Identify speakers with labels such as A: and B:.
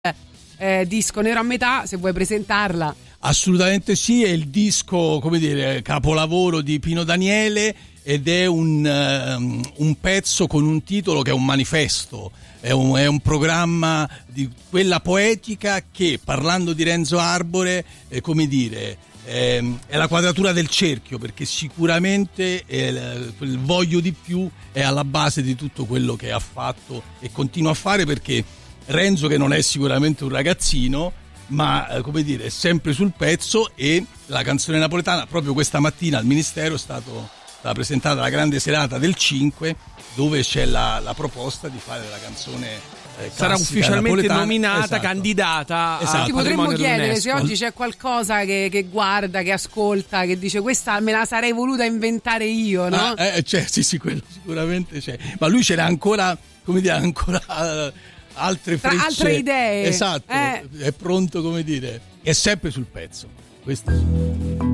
A: disco Nero a metà, se vuoi presentarla.
B: Assolutamente sì, è il disco, come dire, capolavoro di Pino Daniele, ed è un pezzo con un titolo che è un manifesto, è un programma di quella poetica che, parlando di Renzo Arbore, come dire, è la quadratura del cerchio, perché sicuramente quel voglio di più è alla base di tutto quello che ha fatto e continua a fare, perché Renzo, che non è sicuramente un ragazzino, ma come dire, è sempre sul pezzo, e la canzone napoletana proprio questa mattina al Ministero è stata presentata la grande serata del 5, dove c'è la proposta di fare la canzone
C: sarà ufficialmente
B: napoletana,
C: nominata,
B: esatto,
C: candidata.
B: Esatto.
A: Ti potremmo chiedere se oggi c'è qualcosa che guarda, che ascolta, che dice questa me la sarei voluta inventare io, no?
B: C'è, sì, quello sicuramente c'è, ma lui ce n'ha ancora, come dire, altre frecce,
A: altre idee.
B: Esatto, è pronto, come dire, è sempre sul pezzo, questo sì.